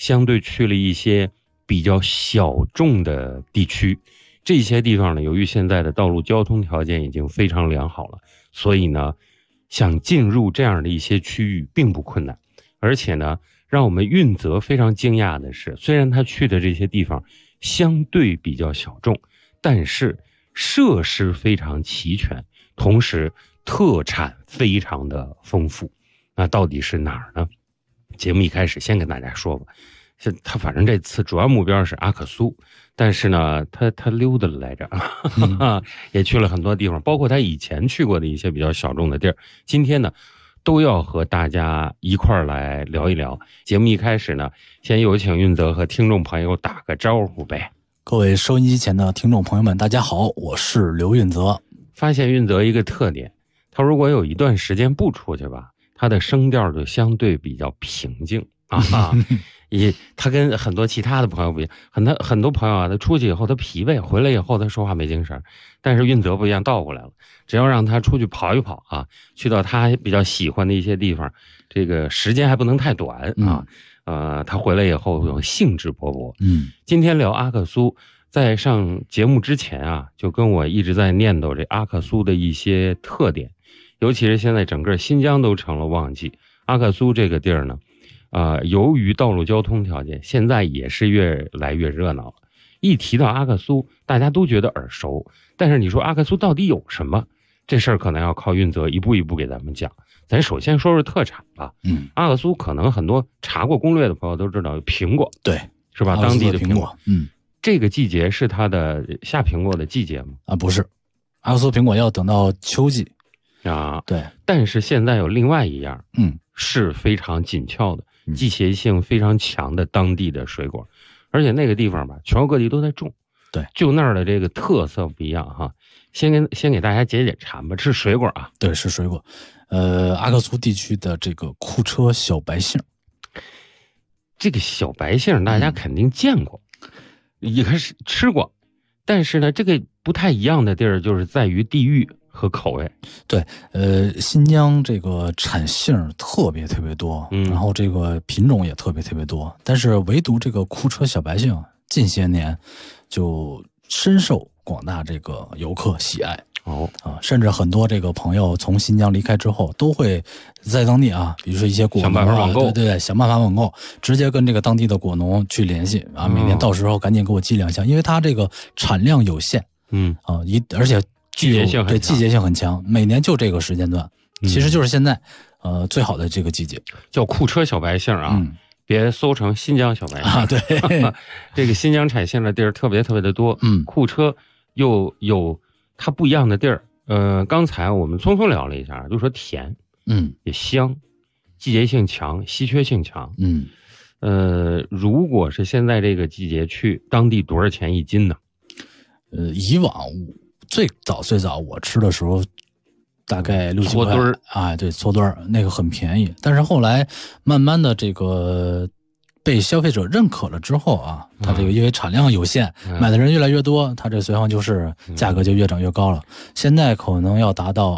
相对去了一些比较小众的地区。这些地方呢，由于现在的道路交通条件已经非常良好了，所以呢，想进入这样的一些区域并不困难。而且呢，让我们运泽非常惊讶的是，虽然他去的这些地方相对比较小众，但是设施非常齐全，同时特产非常的丰富。那到底是哪儿呢？节目一开始先跟大家说吧，他反正这次主要目标是阿克苏，但是呢，他溜达了来着，也去了很多地方，包括他以前去过的一些比较小众的地儿。今天呢，都要和大家一块儿来聊一聊。节目一开始呢，先有请运泽和听众朋友打个招呼呗。 各位收音机前的听众朋友们，大家好，我是刘运泽。 发现运泽一个特点，他如果有一段时间不出去吧，他的声调就相对比较平静啊。他跟很多其他的朋友不一样，很多朋友啊，他出去以后他疲惫，回来以后他说话没精神。但是运泽不一样，倒过来了，只要让他出去跑一跑啊，去到他比较喜欢的一些地方，这个时间还不能太短啊。他回来以后有兴致勃勃。今天聊阿克苏，在上节目之前啊，就跟我一直在念叨这阿克苏的一些特点，尤其是现在整个新疆都成了旺季，阿克苏这个地儿呢，由于道路交通条件，现在也是越来越热闹了。一提到阿克苏，大家都觉得耳熟，但是你说阿克苏到底有什么？这事儿可能要靠运泽一步一步给咱们讲。咱首先说说特产吧。阿克苏可能很多查过攻略的朋友都知道有苹果， 对， 是吧？当地的苹果。 这个季节是它的下苹果的季节吗？ 不是，阿克苏苹果要等到秋季啊。 对， 但是现在有另外一样，是非常紧俏的，季节性非常强的当地的水果，而且那个地方吧，全国各地都在种。 对， 就那儿的这个特色不一样哈。先给大家解解馋吧，是水果啊。 对，是水果。阿克苏地区的这个库车小白杏， 这个小白杏大家肯定见过，也开始吃过，但是呢，这个不太一样的地儿就是在于地域和口味。 对，新疆这个产杏特别特别多，然后这个品种也特别特别多，但是唯独这个库车小白杏近些年就深受广大这个游客喜爱。甚至很多这个朋友从新疆离开之后，都会在当地啊，比如说一些果农想办法网购， 对，想办法网购，直接跟这个当地的果农去联系啊，每年到时候赶紧给我寄2箱，因为它这个产量有限，而且季节性很强，每年就这个时间段，其实就是现在，最好的这个季节， 叫库车小白杏啊，别搜成新疆小白杏啊，对， 这个新疆产杏的地儿特别特别的多，库车又有它不一样的地儿。刚才我们匆匆聊了一下，就说甜，也香，季节性强，稀缺性强，如果是现在这个季节去，当地多少钱一斤呢？ 以往最早我吃的时候，大概6、7块啊，对，搓墩儿那个很便宜，但是后来慢慢的这个被消费者认可了之后啊，它这个因为产量有限，买的人越来越多，它这随行就是价格就越涨越高了。现在可能要达到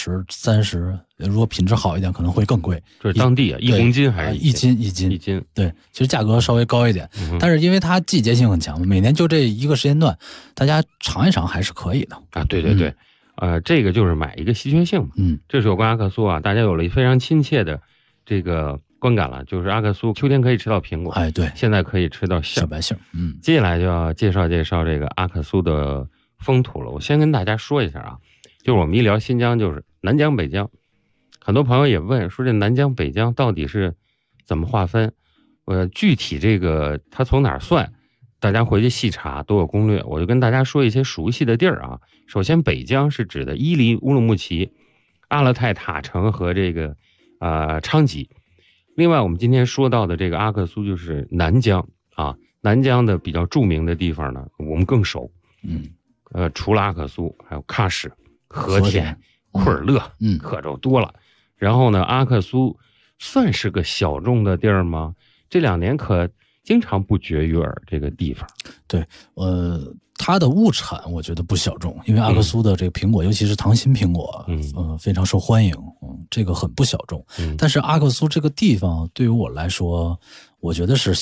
20、30，如果品质好一点可能会更贵。 这是当地啊，1公斤还是一斤？对，其实价格稍微高一点，但是因为它季节性很强，每年就这一个时间段，大家尝一尝还是可以的啊。对，这个就是买一个稀缺性嘛。这是有关阿克苏啊，大家有了非常亲切的这个观感了，就是阿克苏秋天可以吃到苹果， 对， 现在可以吃到小白杏。 接下来就要介绍这个阿克苏的风土了。我先跟大家说一下啊，就是我们一聊新疆，就是南疆北疆，很多朋友也问说这南疆北疆到底是怎么划分？具体这个它从哪儿算，大家回去细查都有攻略，我就跟大家说一些熟悉的地儿啊。首先北疆是指的伊犁、乌鲁木齐、阿勒泰、塔城和这个昌吉。另外我们今天说到的这个阿克苏就是南疆啊，南疆的比较著名的地方呢，我们更熟。除了阿克苏，还有喀什、和田、库尔勒、可就多了。然后呢，阿克苏算是个小众的地儿吗？这2年可经常不绝于耳这个地方。 对，它的物产我觉得不小众，因为阿克苏的这个苹果，尤其是糖心苹果，非常受欢迎，这个很不小众。但是阿克苏这个地方对于我来说，我觉得是